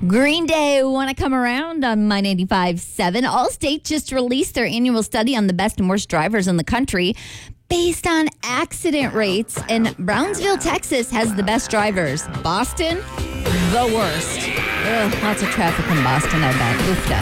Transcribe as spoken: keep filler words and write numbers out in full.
Green Day want to come around on My ninety-five point seven. Allstate just released their annual study on the best and worst drivers in the country based on accident rates. And Brownsville, Texas has the best drivers. Boston, the worst. Ugh, lots of traffic in Boston, I bet. Oofda.